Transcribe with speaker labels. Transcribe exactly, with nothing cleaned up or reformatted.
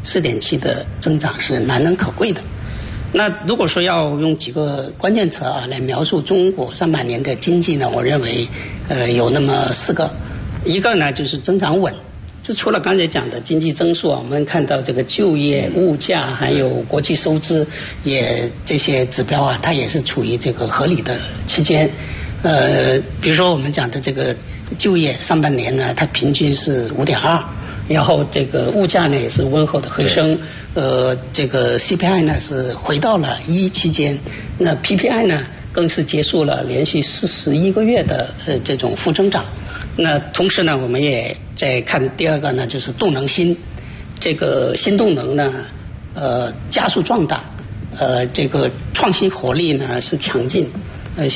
Speaker 1: 四点七的增长是难能可贵的。那如果说要用几个关键词啊来描述中国上半年的经济呢，我认为呃有那么四个。一个呢就是增长稳，就除了刚才讲的经济增速啊，我们看到这个就业、物价还有国际收支也这些指标啊，它也是处于这个合理的期间。呃，比如说我们讲的这个就业上半年呢，它平均是五点二。然后这个物价呢也是温和的回升，呃，这个 C P I 呢是回到了一期间，那 P P I 呢更是结束了连续四十一个月的呃这种负增长。那同时呢，我们也在看第二个呢，就是动能新，这个新动能呢，呃，加速壮大，呃，这个创新活力呢是强劲。